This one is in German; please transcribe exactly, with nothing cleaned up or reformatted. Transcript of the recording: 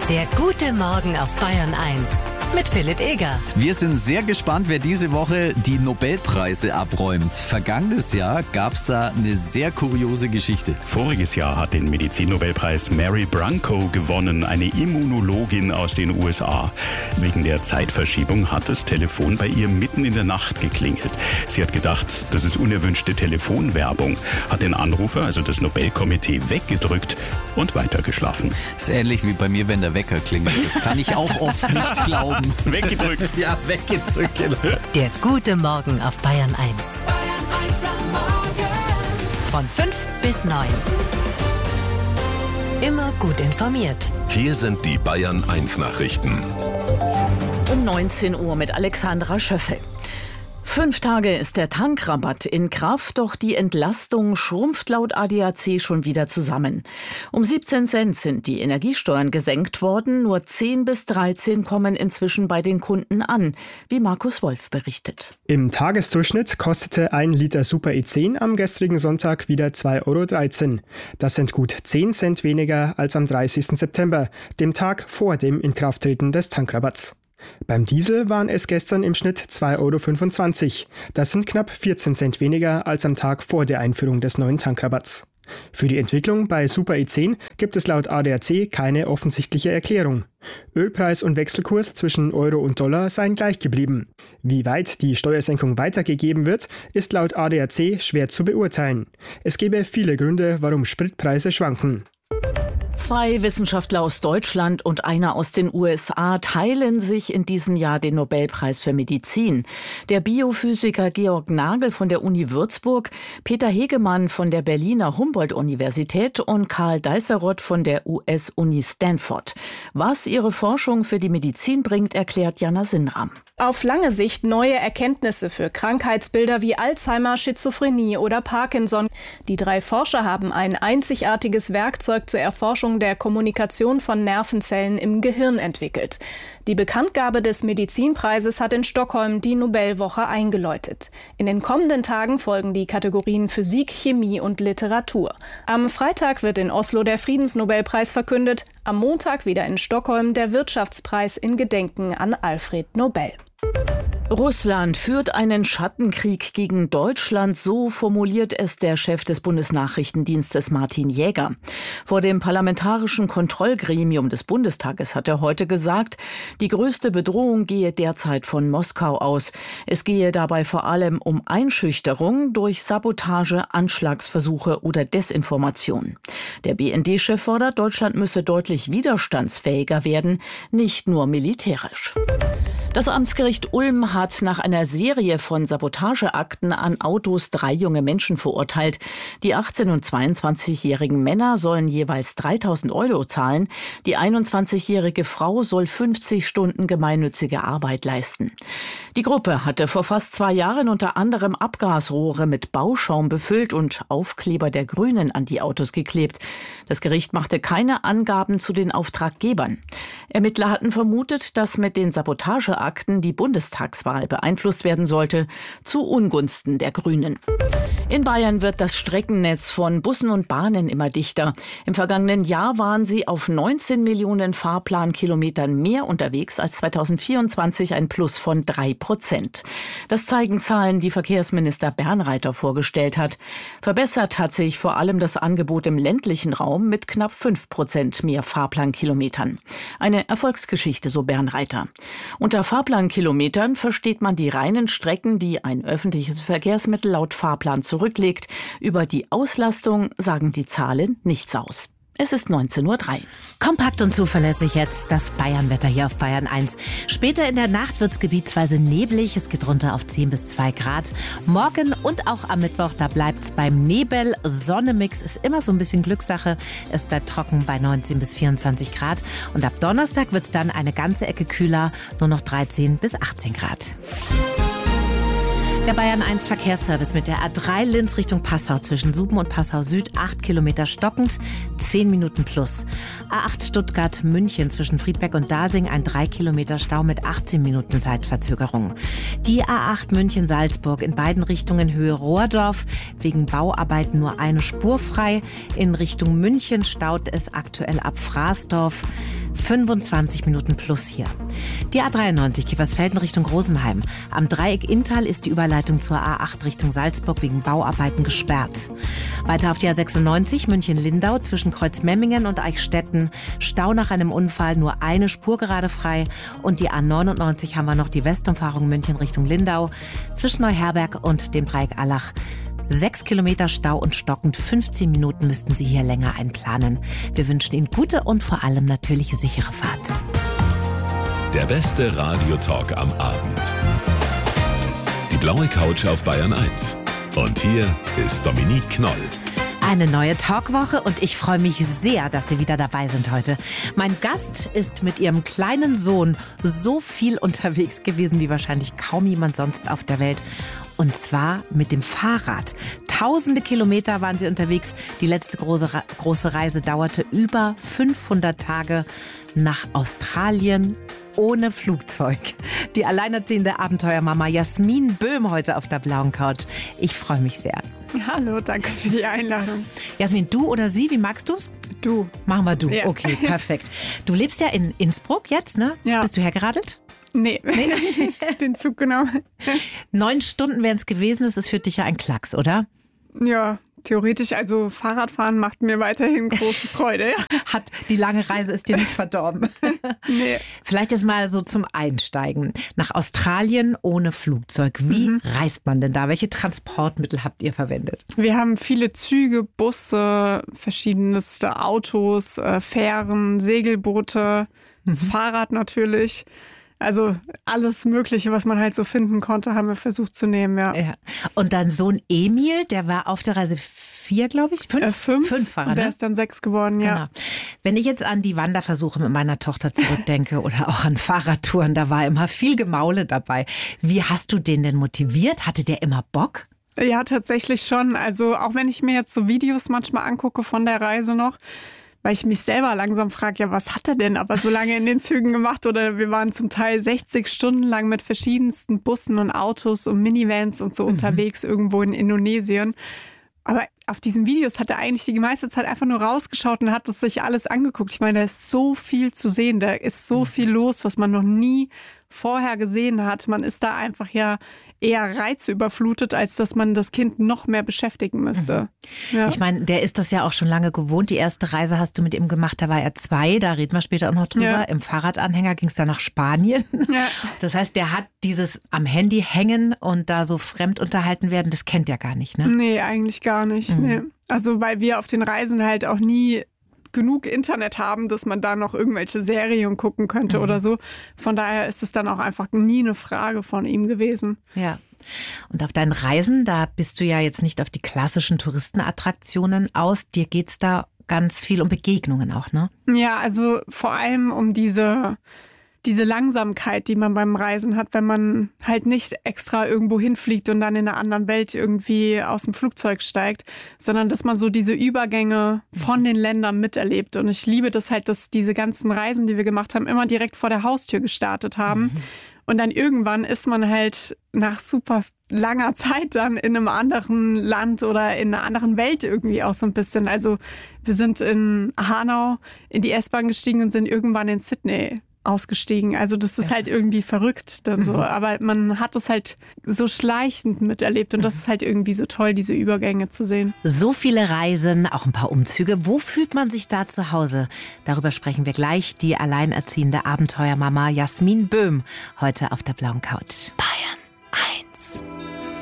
Der gute Morgen auf Bayern eins mit Philipp Eger. Wir sind sehr gespannt, wer diese Woche die Nobelpreise abräumt. Vergangenes Jahr gab es da eine sehr kuriose Geschichte. Voriges Jahr hat den Medizin-Nobelpreis Mary Branco gewonnen, eine Immunologin aus den U S A. Wegen der Zeitverschiebung hat das Telefon bei ihr mitten in der Nacht geklingelt. Sie hat gedacht, das ist unerwünschte Telefonwerbung, hat den Anrufer, also das Nobelkomitee, weggedrückt und weitergeschlafen. Ist ähnlich wie bei mir, wenn der Wecker klingelt. Das kann ich auch oft nicht glauben. Weggedrückt. Ja, weggedrückt. Genau. Der gute Morgen auf Bayern eins. Von fünf bis neun. Immer gut informiert. Hier sind die Bayern eins Nachrichten. Um neunzehn Uhr mit Alexandra Schöffel. Fünf Tage ist der Tankrabatt in Kraft, doch die Entlastung schrumpft laut A D A C schon wieder zusammen. Um siebzehn Cent sind die Energiesteuern gesenkt worden, nur zehn bis dreizehn kommen inzwischen bei den Kunden an, wie Markus Wolf berichtet. Im Tagesdurchschnitt kostete ein Liter Super E zehn am gestrigen Sonntag wieder zwei Euro dreizehn. Das sind gut zehn Cent weniger als am dreißigsten September, dem Tag vor dem Inkrafttreten des Tankrabatts. Beim Diesel waren es gestern im Schnitt zwei Euro fünfundzwanzig. Das sind knapp vierzehn Cent weniger als am Tag vor der Einführung des neuen Tankrabatts. Für die Entwicklung bei Super E zehn gibt es laut A D A C keine offensichtliche Erklärung. Ölpreis und Wechselkurs zwischen Euro und Dollar seien gleich geblieben. Wie weit die Steuersenkung weitergegeben wird, ist laut A D A C schwer zu beurteilen. Es gäbe viele Gründe, warum Spritpreise schwanken. Zwei Wissenschaftler aus Deutschland und einer aus den U S A teilen sich in diesem Jahr den Nobelpreis für Medizin. Der Biophysiker Georg Nagel von der Uni Würzburg, Peter Hegemann von der Berliner Humboldt-Universität und Karl Deisseroth von der U S-Uni Stanford. Was ihre Forschung für die Medizin bringt, erklärt Jana Sinram. Auf lange Sicht neue Erkenntnisse für Krankheitsbilder wie Alzheimer, Schizophrenie oder Parkinson. Die drei Forscher haben ein einzigartiges Werkzeug zur Erforschung der Kommunikation von Nervenzellen im Gehirn entwickelt. Die Bekanntgabe des Medizinpreises hat in Stockholm die Nobelwoche eingeläutet. In den kommenden Tagen folgen die Kategorien Physik, Chemie und Literatur. Am Freitag wird in Oslo der Friedensnobelpreis verkündet, am Montag wieder in Stockholm der Wirtschaftspreis in Gedenken an Alfred Nobel. Russland führt einen Schattenkrieg gegen Deutschland, so formuliert es der Chef des Bundesnachrichtendienstes Martin Jäger. Vor dem Parlamentarischen Kontrollgremium des Bundestages hat er heute gesagt, die größte Bedrohung gehe derzeit von Moskau aus. Es gehe dabei vor allem um Einschüchterung durch Sabotage, Anschlagsversuche oder Desinformation. Der B N D-Chef fordert, Deutschland müsse deutlich widerstandsfähiger werden, nicht nur militärisch. Das Amtsgericht Ulm hat nach einer Serie von Sabotageakten an Autos drei junge Menschen verurteilt. Die achtzehn- und zweiundzwanzigjährigen Männer sollen jeweils dreitausend Euro zahlen. Die einundzwanzigjährige Frau soll fünfzig Stunden gemeinnützige Arbeit leisten. Die Gruppe hatte vor fast zwei Jahren unter anderem Abgasrohre mit Bauschaum befüllt und Aufkleber der Grünen an die Autos geklebt. Das Gericht machte keine Angaben zu den Auftraggebern. Ermittler hatten vermutet, dass mit den Sabotageakten die Bundestagswahl beeinflusst werden sollte, zu Ungunsten der Grünen. In Bayern wird das Streckennetz von Bussen und Bahnen immer dichter. Im vergangenen Jahr waren sie auf neunzehn Millionen Fahrplankilometern mehr unterwegs als zweitausendvierundzwanzig, ein Plus von drei Prozent. Das zeigen Zahlen, die Verkehrsminister Bernreiter vorgestellt hat. Verbessert hat sich vor allem das Angebot im ländlichen Raum mit knapp fünf Prozent mehr Fahrplankilometern. Eine Erfolgsgeschichte, so Bernreiter. Unter Fahrplankilometern versteht man die reinen Strecken, die ein öffentliches Verkehrsmittel laut Fahrplan zurücklegt. Über die Auslastung sagen die Zahlen nichts aus. Es ist neunzehn Uhr drei. Kompakt und zuverlässig jetzt das Bayernwetter hier auf Bayern eins. Später in der Nacht wird es gebietsweise neblig. Es geht runter auf zehn bis zwei Grad. Morgen und auch am Mittwoch, da bleibt es beim Nebel. Sonne-Mix ist immer so ein bisschen Glückssache. Es bleibt trocken bei neunzehn bis vierundzwanzig Grad. Und ab Donnerstag wird es dann eine ganze Ecke kühler. Nur noch dreizehn bis achtzehn Grad. Der Bayern eins Verkehrsservice mit der A drei Linz Richtung Passau zwischen Suben und Passau Süd, acht Kilometer stockend, zehn Minuten plus. A acht Stuttgart München zwischen Friedberg und Dasing, ein drei Kilometer Stau mit achtzehn Minuten Zeitverzögerung. Die A acht München Salzburg in beiden Richtungen Höhe Rohrdorf, wegen Bauarbeiten nur eine Spur frei. In Richtung München staut es aktuell ab Fraßdorf. fünfundzwanzig Minuten plus hier. Die A dreiundneunzig Kiefersfelden Richtung Rosenheim. Am Dreieck Inntal ist die Überleitung zur A acht Richtung Salzburg wegen Bauarbeiten gesperrt. Weiter auf die A sechsundneunzig München-Lindau zwischen Kreuzmemmingen und Eichstätten. Stau nach einem Unfall, nur eine Spur gerade frei. Und die A neunundneunzig haben wir noch die Westumfahrung München Richtung Lindau zwischen Neuherberg und dem Dreieck Allach. Sechs Kilometer Stau und stockend, fünfzehn Minuten müssten Sie hier länger einplanen. Wir wünschen Ihnen gute und vor allem natürlich sichere Fahrt. Der beste Radiotalk am Abend. Die blaue Couch auf Bayern eins. Und hier ist Dominique Knoll. Eine neue Talkwoche und ich freue mich sehr, dass Sie wieder dabei sind heute. Mein Gast ist mit ihrem kleinen Sohn so viel unterwegs gewesen wie wahrscheinlich kaum jemand sonst auf der Welt. Und zwar mit dem Fahrrad. Tausende Kilometer waren sie unterwegs. Die letzte große, große Reise dauerte über fünfhundert Tage nach Australien ohne Flugzeug. Die alleinerziehende Abenteuermama Jasmin Böhm heute auf der blauen Couch. Ich freue mich sehr. Hallo, danke für die Einladung. Jasmin, du oder sie, wie magst du's? Du. Machen wir du. Ja. Okay, perfekt. Du lebst ja in Innsbruck jetzt, ne? Ja. Bist du hergeradelt? Nee, nee. Den Zug genommen. Neun Stunden wären es gewesen, das ist für dich ja ein Klacks, oder? Ja, theoretisch, also Fahrradfahren macht mir weiterhin große Freude. Ja. Hat die lange Reise ist dir nicht verdorben. Nee. Vielleicht jetzt mal so zum Einsteigen. Nach Australien ohne Flugzeug. Wie mhm. reist man denn da? Welche Transportmittel habt ihr verwendet? Wir haben viele Züge, Busse, verschiedenste Autos, äh, Fähren, Segelboote, mhm. das Fahrrad natürlich. Also alles Mögliche, was man halt so finden konnte, haben wir versucht zu nehmen, ja. ja. Und dein Sohn Emil, der war auf der Reise vier, glaube ich? Fünf? Äh, fünf. Fünf Fahrer, und der ne? ist dann sechs geworden, ja. Genau. Wenn ich jetzt an die Wanderversuche mit meiner Tochter zurückdenke oder auch an Fahrradtouren, da war immer viel Gemaule dabei. Wie hast du den denn motiviert? Hatte der immer Bock? Ja, tatsächlich schon. Also auch wenn ich mir jetzt so Videos manchmal angucke von der Reise noch, weil ich mich selber langsam frage, ja, was hat er denn aber so lange in den Zügen gemacht? Oder wir waren zum Teil sechzig Stunden lang mit verschiedensten Bussen und Autos und Minivans und so mhm. unterwegs irgendwo in Indonesien. Aber auf diesen Videos hat er eigentlich die meiste Zeit einfach nur rausgeschaut und hat es sich alles angeguckt. Ich meine, da ist so viel zu sehen, da ist so viel los, was man noch nie vorher gesehen hat. Man ist da einfach ja eher reizüberflutet, als dass man das Kind noch mehr beschäftigen müsste. Mhm. Ja. Ich meine, der ist das ja auch schon lange gewohnt. Die erste Reise hast du mit ihm gemacht, da war er zwei, da reden wir später auch noch drüber. Ja. Im Fahrradanhänger ging es dann nach Spanien. Ja. Das heißt, der hat dieses am Handy hängen und da so fremd unterhalten werden, das kennt er gar nicht, ne? Nee, eigentlich gar nicht. Mhm. Nee. Also weil wir auf den Reisen halt auch nie genug Internet haben, dass man da noch irgendwelche Serien gucken könnte mhm. oder so. Von daher ist es dann auch einfach nie eine Frage von ihm gewesen. Ja. Und auf deinen Reisen, da bist du ja jetzt nicht auf die klassischen Touristenattraktionen aus. Dir geht's da ganz viel um Begegnungen auch, ne? Ja, also vor allem um diese diese Langsamkeit, die man beim Reisen hat, wenn man halt nicht extra irgendwo hinfliegt und dann in einer anderen Welt irgendwie aus dem Flugzeug steigt, sondern dass man so diese Übergänge von den Ländern miterlebt. Und ich liebe das halt, dass diese ganzen Reisen, die wir gemacht haben, immer direkt vor der Haustür gestartet haben. Mhm. Und dann irgendwann ist man halt nach super langer Zeit dann in einem anderen Land oder in einer anderen Welt irgendwie auch so ein bisschen. Also wir sind in Hanau in die S-Bahn gestiegen und sind irgendwann in Sydney ausgestiegen. Also das ist ja. halt irgendwie verrückt dann so. Mhm. Aber man hat es halt so schleichend miterlebt und das ist halt irgendwie so toll, diese Übergänge zu sehen. So viele Reisen, auch ein paar Umzüge. Wo fühlt man sich da zu Hause? Darüber sprechen wir gleich. Die alleinerziehende Abenteuermama Jasmin Böhm heute auf der blauen Couch. Bye.